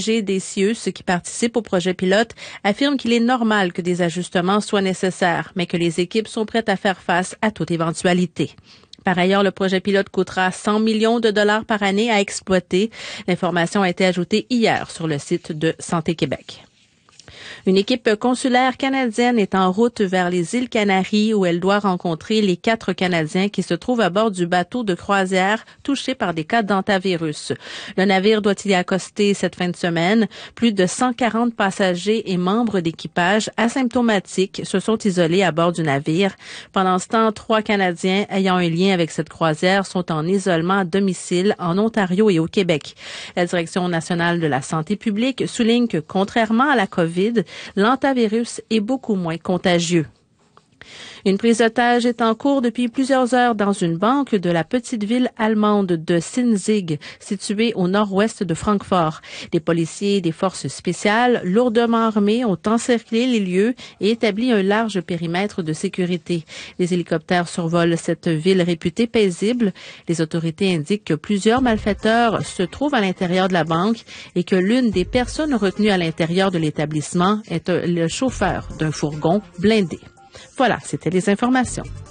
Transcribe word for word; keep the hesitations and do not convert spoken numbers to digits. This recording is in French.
des C I U S qui participent au projet pilote affirme qu'il est normal que des ajustements soient nécessaires, mais que les équipes sont prêtes à faire face à toute éventualité. Par ailleurs, le projet pilote coûtera cent millions de dollars par année à exploiter. L'information a été ajoutée hier sur le site de Santé Québec. Une équipe consulaire canadienne est en route vers les îles Canaries où elle doit rencontrer les quatre Canadiens qui se trouvent à bord du bateau de croisière touché par des cas d'hantavirus. Le navire doit y accoster cette fin de semaine. Plus de cent quarante passagers et membres d'équipage asymptomatiques se sont isolés à bord du navire. Pendant ce temps, trois Canadiens ayant un lien avec cette croisière sont en isolement à domicile en Ontario et au Québec. La Direction nationale de la santé publique souligne que, contrairement à la COVID, l'hantavirus est beaucoup moins contagieux. Une prise d'otage est en cours depuis plusieurs heures dans une banque de la petite ville allemande de Sinzig, située au nord-ouest de Francfort. Des policiers et des forces spéciales lourdement armés ont encerclé les lieux et établi un large périmètre de sécurité. Les hélicoptères survolent cette ville réputée paisible. Les autorités indiquent que plusieurs malfaiteurs se trouvent à l'intérieur de la banque et que l'une des personnes retenues à l'intérieur de l'établissement est le chauffeur d'un fourgon blindé. Voilà, c'était les informations.